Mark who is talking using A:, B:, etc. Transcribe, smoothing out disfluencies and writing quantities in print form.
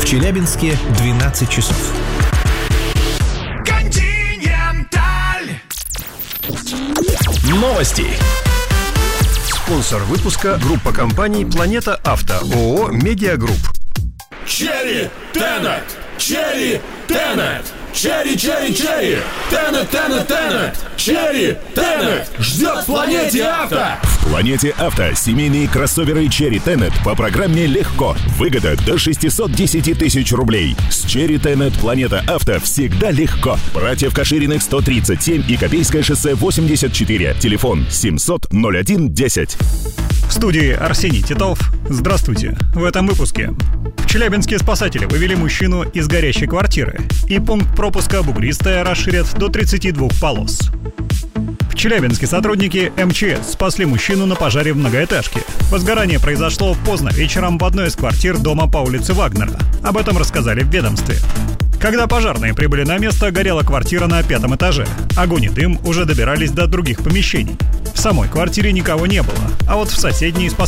A: Челябинске 12 часов.
B: Новости. Спонсор выпуска — группа компаний «Планета Авто», ООО «Медиагрупп».
C: Черри Тенет! Черри Тенет! Черри, черри, черри! Тенет, Тенет, Тенет! Черри Тенет! Ждет в «Планете Авто».
D: В «Планете Авто» семейные кроссоверы Черри Тенет по программе «Легко». Выгода до 610 тысяч рублей. С Черри Тенет «Планета Авто» всегда легко. Братьев Кашириных 137 и Копейское шоссе 84. Телефон 700-01-10.
E: В студии Арсений Титов. Здравствуйте. В этом выпуске. В Челябинске спасатели вывели мужчину из горящей квартиры. И пункт пропуска «Бугристая» расширят до 32 полос. В Челябинске сотрудники МЧС спасли мужчину на пожаре в многоэтажке. Возгорание произошло поздно вечером в одной из квартир дома по улице Вагнера. Об этом рассказали в ведомстве. Когда пожарные прибыли на место, горела квартира на 5-м этаже. Огонь и дым уже добирались до других помещений. В самой квартире никого не было, а вот в соседней